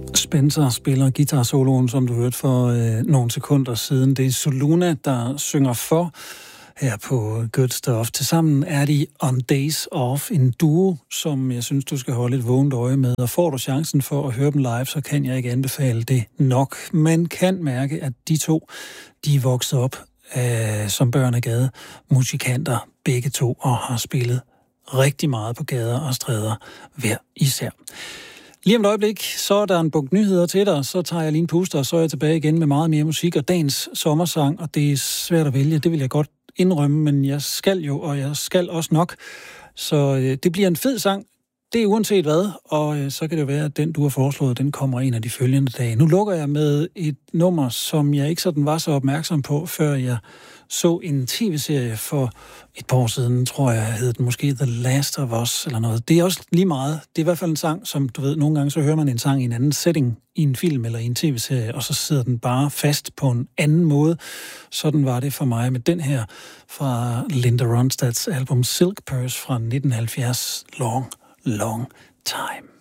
Spencer spiller guitar-soloen, som du hørte for nogle sekunder siden. Det er Soluna, der synger for her på Good Stuff. Tilsammen er de On Days Off, en duo, som jeg synes, du skal holde et vågent øje med. Og får du chancen for at høre dem live, så kan jeg ikke anbefale det nok. Man kan mærke, at de to, de er vokset op som børn af gade musikanter, begge to, og har spillet rigtig meget på gader og stræder hver især. Lige om et øjeblik, så er der en bunke nyheder til dig, så tager jeg lige en puster, og så er jeg tilbage igen med meget mere musik og dagens sommersang, og det er svært at vælge, det vil jeg godt indrømme, men jeg skal jo, og jeg skal også nok, så det bliver en fed sang, det er uanset hvad, og så kan det være, at den, du har foreslået, den kommer en af de følgende dage. Nu lukker jeg med et nummer, som jeg ikke sådan var så opmærksom på, før jeg så en tv-serie for et par år siden, tror jeg, hed den måske The Last of Us, eller noget. Det er også lige meget. Det er i hvert fald en sang, som du ved, nogle gange så hører man en sang i en anden setting, i en film eller i en tv-serie, og så sidder den bare fast på en anden måde. Sådan var det for mig med den her fra Linda Ronstadts album Silk Purse fra 1970, Long Time.